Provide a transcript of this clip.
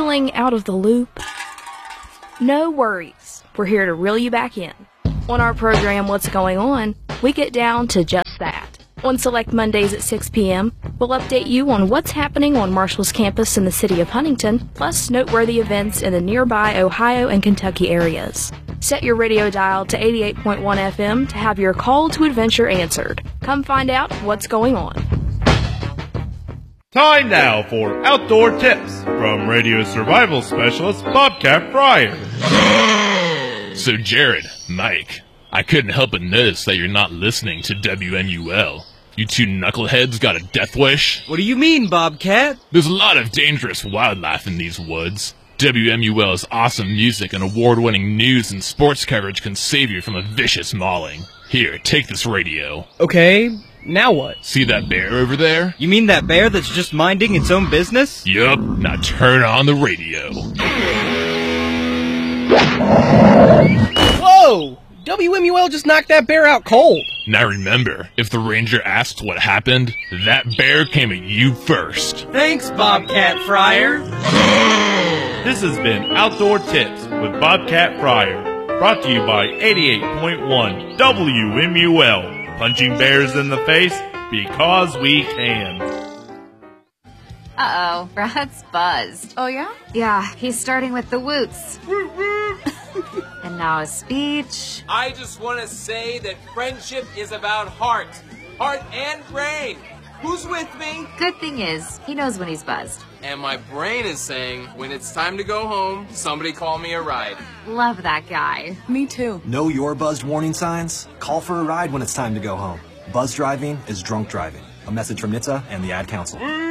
Feeling out of the loop? No worries. We're here to reel you back in. On our program, What's Going On, we get down to just that. On select Mondays at 6 p.m., we'll update you on what's happening on Marshall's campus in the city of Huntington, plus noteworthy events in the nearby Ohio and Kentucky areas. Set your radio dial to 88.1 FM to have your call to adventure answered. Come find out what's going on. Time now for Outdoor Tips from radio survival specialist Bobcat Fryer. So Jared, Mike, I couldn't help but notice that you're not listening to WMUL. You two knuckleheads got a death wish? What do you mean, Bobcat? There's a lot of dangerous wildlife in these woods. WMUL's awesome music and award-winning news and sports coverage can save you from a vicious mauling. Here, take this radio. Okay, now what? See that bear over there? You mean that bear that's just minding its own business? Yup, now turn on the radio. Whoa! WMUL just knocked that bear out cold. Now remember, if the ranger asks what happened, that bear came at you first. Thanks, Bobcat Fryer. This has been Outdoor Tips with Bobcat Fryer, brought to you by 88.1 WMUL, punching bears in the face because we can. Uh-oh, Brad's buzzed. Oh, yeah? Yeah, he's starting with the woots. And now a speech. I just want to say that friendship is about heart and brain. Who's with me? Good thing is, he knows when he's buzzed. And my brain is saying, when it's time to go home, somebody call me a ride. Love that guy. Me too. Know your buzzed warning signs? Call for a ride when it's time to go home. Buzz driving is drunk driving. A message from NHTSA and the Ad Council.